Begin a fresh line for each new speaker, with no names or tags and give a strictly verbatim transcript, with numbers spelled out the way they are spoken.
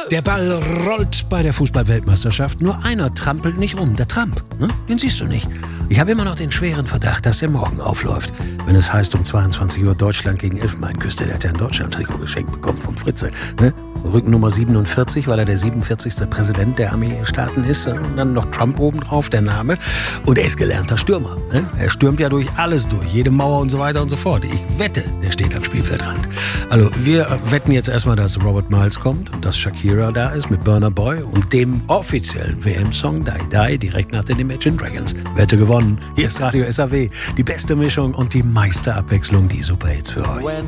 Der Ball rollt bei der Fußball-Weltmeisterschaft. Nur einer trampelt nicht um, der Trump. Ne? Den siehst du nicht. Ich habe immer noch den schweren Verdacht, dass er morgen aufläuft. Wenn es heißt, um zweiundzwanzig Uhr Deutschland gegen Elfenbeinküste. Der hat ja ein Deutschland-Trikot geschenkt bekommen vom Fritze. Ne? Rückennummer siebenundvierzig, weil er der siebenundvierzigste Präsident der Armeestaaten ist. Und dann noch Trump obendrauf, der Name. Und er ist gelernter Stürmer. Ne? Er stürmt ja durch alles durch, jede Mauer und so weiter und so fort. Ich wette, der steht am Spielfeldrand. Also wir wetten jetzt erstmal, dass Robert Miles kommt und dass Shakira da ist mit Burna Boy und dem offiziellen W M-Song Die Die direkt nach den Imagine Dragons. Wette gewonnen. Hier ist Radio S A W. Die beste Mischung und die meiste Abwechslung, die Superhits für euch.